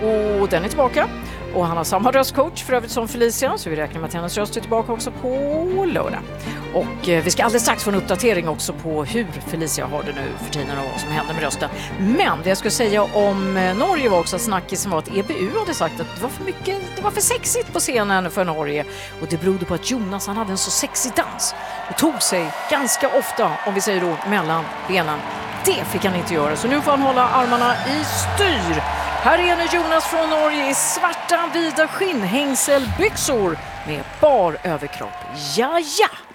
Och den är tillbaka. Och han har samma röstcoach för övrigt som Felicia, så vi räknar med att hennes röst är tillbaka också på lördag. Och vi ska alldeles strax få en uppdatering också på hur Felicia har det nu för tiden och vad som händer med rösten. Men det jag skulle säga om Norge var också att snackisen var att EBU hade sagt att det var för mycket, det var för sexigt på scenen för Norge. Och det berodde på att Jonas, han hade en så sexig dans och tog sig ganska ofta, om vi säger då, mellan benen. Det fick han inte göra, så nu får han hålla armarna i styr. Här är nu Jonas från Norge i svarta vida skinnhängselbyxor med bar överkropp. Ja, ja!